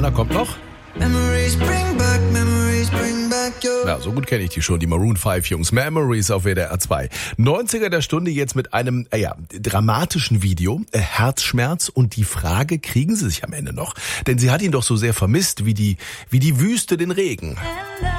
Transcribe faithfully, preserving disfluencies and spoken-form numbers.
Einer kommt noch. Memories bring back, memories bring back your... Ja, so gut kenne ich die schon, die Maroon fünf Jungs. Memories auf W D R zwei. neunziger der Stunde jetzt mit einem äh, ja, dramatischen Video, äh, Herzschmerz und die Frage, kriegen sie sich am Ende noch? Denn sie hat ihn doch so sehr vermisst wie die, wie die Wüste den Regen.